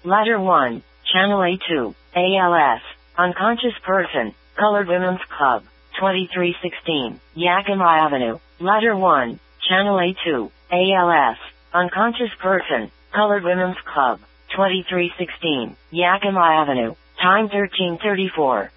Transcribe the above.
Letter 1, Channel A2, ALS, Unconscious Person, Colored Women's Club, 2316, Yakima Avenue. Letter 1, Channel A2, ALS, Unconscious Person, Colored Women's Club, 2316, Yakima Avenue. Time 13:34.